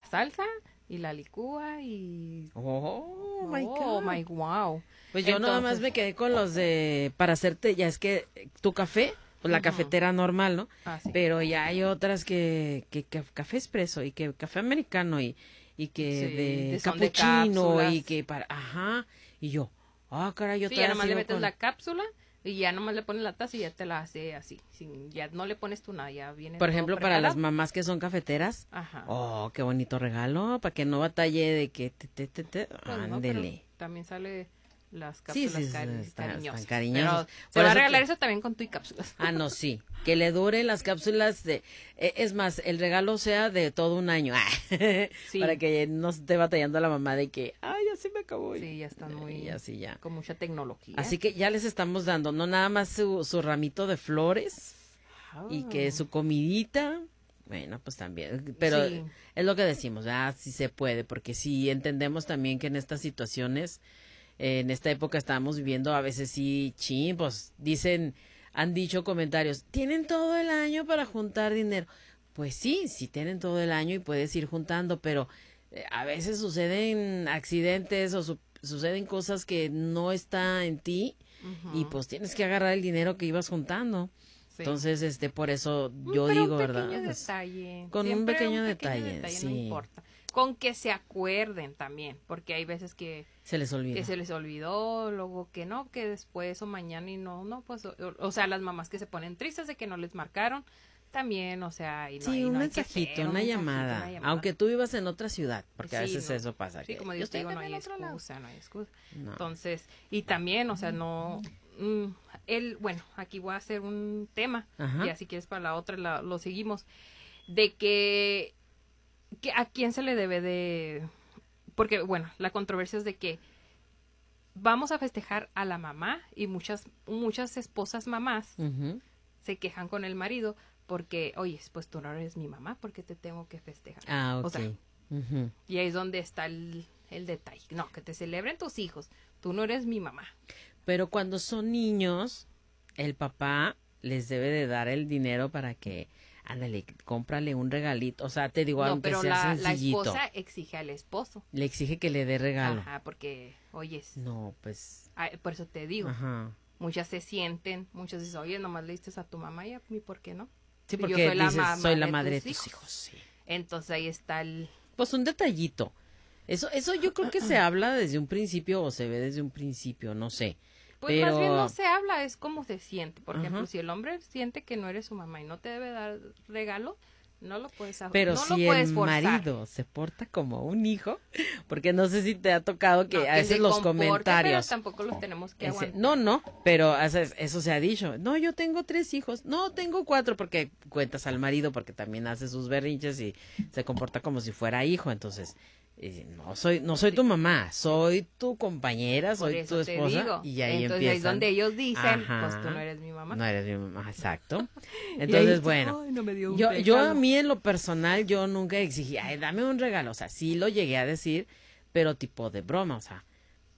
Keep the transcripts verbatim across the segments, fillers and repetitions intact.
salsa y la licúa y... Oh, my God. Oh, my wow. Pues yo Entonces, nada más me quedé con los de, para hacerte, ya es que tu café, pues la Ujú. cafetera normal, ¿no? Ah, sí. Pero ya hay otras que, que, que café expreso y que café americano y, y que Sí, de de- son de capuchino cápsulas. y que para, ajá, y yo, ah, caray, yo Sí, todavía ya nomás le sigo metes con- la cápsula y ya nomás le pones la taza y ya te la hace así. Sin, ya no le pones tú nada, ya viene Por todo ejemplo, para las preparado. mamás que son cafeteras, Ajá. oh, qué bonito regalo, para que no batalle de que te, te, te, te, Pues no, ándele. pero también sale las Sí, cápsulas sí, cari- están- cariñosas. están cariñosas. Pero Por se va a eso regalar te- eso también con tu y cápsulas. Ah, no, sí. Que le dure las cápsulas de... eh, es más, el regalo sea de todo un año. Sí. Para que no esté batallando la mamá de que, ay, ya se me acabó. Sí, ya están muy... Y así ya. Con mucha tecnología. Así que ya les estamos dando, no nada más su, su ramito de flores y que su comidita... Bueno, pues también, pero Sí. es lo que decimos, ah, sí se puede, porque sí entendemos también que en estas situaciones, eh, en esta época estamos viviendo a veces sí, chin, pues dicen, han dicho comentarios, tienen todo el año para juntar dinero. Pues sí, sí tienen todo el año y puedes ir juntando, pero eh, a veces suceden accidentes o su- suceden cosas que no está en ti Ujú. y pues tienes que agarrar el dinero que ibas juntando. Sí. Entonces, este, por eso Mm, yo pero digo, un ¿verdad? pequeño Pues, detalle. con un Siempre pequeño detalle, No sí. importa. Con que se acuerden también, porque hay veces que, se les olvida. que se les olvidó, luego que no, que después o mañana y no, no, pues, o, o sea, las mamás que se ponen tristes de que no les marcaron, también, o sea, y no, Sí, y un no hay que mensajito, hacer, un una, mensajito, llamada, una llamada. aunque tú vivas en otra ciudad, porque a Sí, veces no. eso pasa. Sí, que como yo yo te estoy digo, no hay en otro lado. excusa, no hay excusa. No. Entonces, y también, o sea, no, mm, el, bueno, aquí voy a hacer un tema, Ajá. ya si quieres para la otra la- lo seguimos, de que, que a quién se le debe de, porque, bueno, la controversia es de que vamos a festejar a la mamá y muchas, muchas esposas mamás Ujú. se quejan con el marido porque, oye, pues tú no eres mi mamá, porque te tengo que festejar. Ah, ok. O sea, Ujú. y ahí es donde está el, el detalle. No, que te celebren tus hijos. Tú no eres mi mamá. Pero cuando son niños, el papá les debe de dar el dinero para que, ándale, cómprale un regalito. O sea, te digo, No, aunque pero sea la, la sencillito, esposa exige al esposo. le exige que le dé regalo. Ajá, porque, oyes, No, pues, ay, por eso te digo, ajá. muchas se sienten, muchas dicen, oye, nomás le diste a tu mamá y a mí, ¿por qué no? Sí, Si porque yo soy la dices, mamá soy la de madre de tus tus hijos. hijos, sí. Entonces ahí está el... Pues un detallito. Eso, eso yo creo que se habla desde un principio o se ve desde un principio, no sé. Pues Pero, más bien no se habla, es como se siente. Por Ajá. ejemplo, si el hombre siente que no eres su mamá y no te debe dar regalo, no lo puedes hacer. pero no si lo puedes el forzar. marido se porta como un hijo, porque no sé si te ha tocado que No, a veces se los comporte, comentarios. pero tampoco los tenemos que Ese- aguantar. no, no, pero o sea, eso se ha dicho. No, yo tengo tres hijos. No, tengo cuatro, porque cuentas al marido, porque también hace sus berrinches y se comporta como si fuera hijo. Entonces, eh, no soy, no soy tu mamá, soy tu compañera, Por soy eso tu te esposa. digo. Y ahí Entonces ahí es empiezan. donde ellos dicen, Ajá. pues tú no eres mi mamá. No eres mi mamá, exacto. Y Entonces, ahí, bueno, ay, no me dio un yo, yo a regalo. mí en lo personal, yo nunca exigí, ay, dame un regalo. O sea, sí lo llegué a decir, pero tipo de broma, o sea.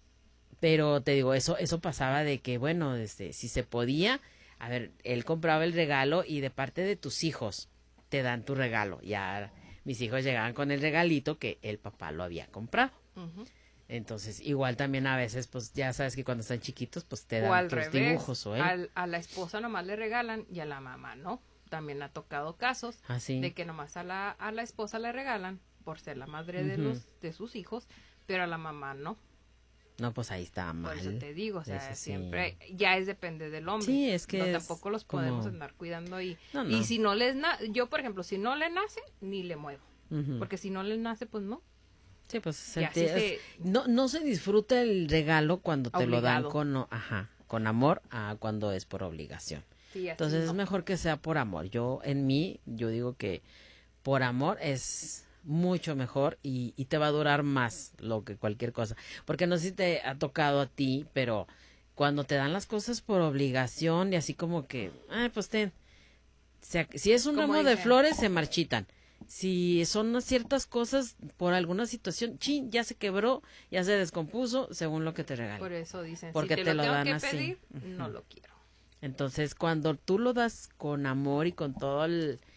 Pero te digo, eso, eso pasaba de que, bueno, este, si se podía, a ver, él compraba el regalo y de parte de tus hijos te dan tu regalo. Ya mis hijos llegaban con el regalito que el papá lo había comprado. Ujú. Entonces, igual también a veces, pues ya sabes que cuando están chiquitos, pues te O dan al tus revés, dibujos o él. al- a la esposa nomás le regalan y a la mamá no. También ha tocado casos Ah, sí. de que nomás a la, a la esposa le regalan por ser la madre de Ujú. los de sus hijos, pero a la mamá no. No, pues ahí está mal. Por eso te digo, o sea, Eso sí. siempre ya es depende del hombre. Sí, es que No, es tampoco los como- podemos andar cuidando y No, no. y si no les na yo por ejemplo, si no le nace ni le muevo, Ujú. porque si no le nace pues no. Sí, pues se Ya, te- sí se- es- no, no se disfruta el regalo cuando te lo dan Obligado. con, o- ajá, con amor a cuando es por obligación. Sí, así Entonces no. es mejor que sea por amor. Yo, en mí, yo digo que por amor es mucho mejor y, y te va a durar más lo que cualquier cosa. Porque no sé si te ha tocado a ti, pero cuando te dan las cosas por obligación y así como que, ah, pues ten. Se ac- si es un Como ramo de dicen. flores, se marchitan. Si son unas ciertas cosas por alguna situación, chin, ya se quebró, ya se descompuso, según lo que te regalan. Por eso dicen, Porque si te, te lo, lo tengo dan que así. pedir, no Ujú. lo quiero. Entonces, cuando tú lo das con amor y con todo el,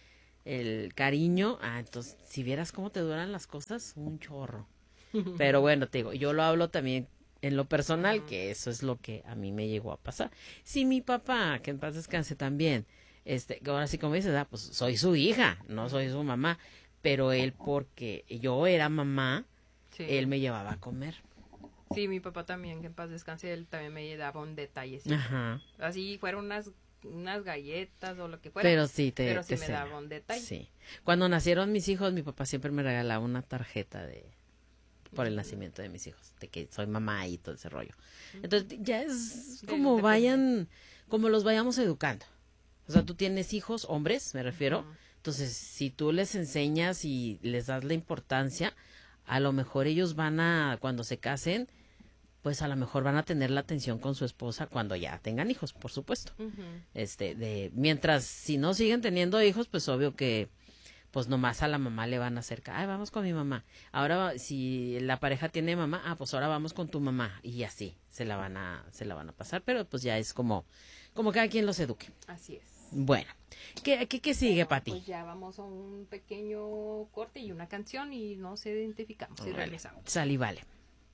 el cariño, ah, entonces, si vieras cómo te duran las cosas, un chorro. Pero bueno, te digo, yo lo hablo también en lo personal, uh-huh. que eso es lo que a mí me llegó a pasar. Si mi papá, que en paz descanse también, este, ahora sí como dices, ah, pues soy su hija, no soy su mamá, pero él porque yo era mamá, sí. él me llevaba a comer. Sí, mi papá también, que en paz descanse, él también me daba un detalle. ¿Sí? Ajá. Así fueron unas unas galletas o lo que fuera. Pero sí, te, pero sí te me daba un detalle. Sí. Cuando nacieron mis hijos, mi papá siempre me regalaba una tarjeta de por el uh-huh. nacimiento de mis hijos, de que soy mamá y todo ese rollo. Entonces, ya es como vayan, como los vayamos educando. O sea, tú tienes hijos, hombres, me refiero. Uh-huh. Entonces, si tú les enseñas y les das la importancia, a lo mejor ellos van a, cuando se casen, pues a lo mejor van a tener la atención con su esposa cuando ya tengan hijos, por supuesto. Uh-huh. Este, de, mientras, si no siguen teniendo hijos, pues obvio que, pues nomás a la mamá le van a acercar, ay, vamos con mi mamá. Ahora, si la pareja tiene mamá, ah, pues ahora vamos con tu mamá. Y así, se la van a, se la van a pasar, pero pues ya es como, como cada quien los eduque. Así es. Bueno, ¿qué, qué, qué sigue, Pati? Pues ya vamos a un pequeño corte y una canción y nos identificamos y regresamos. Sal y vale.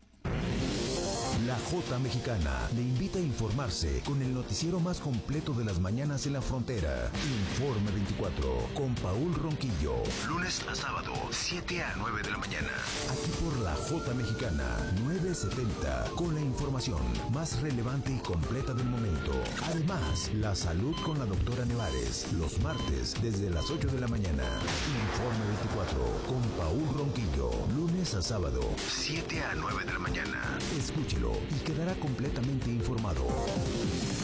La Jota Mexicana le invita a informarse con el noticiero más completo de las mañanas en la frontera. Informe veinticuatro con Paul Ronquillo. Lunes a sábado, siete a nueve de la mañana. Aquí por la Jota Mexicana, nueve setenta, con la información más relevante y completa del momento. Además, la salud con la doctora Nevares, los martes desde las ocho de la mañana. Informe veinticuatro con Paul Ronquillo. Lunes a sábado, siete a nueve de la mañana. Escúchelo y quedará completamente informado.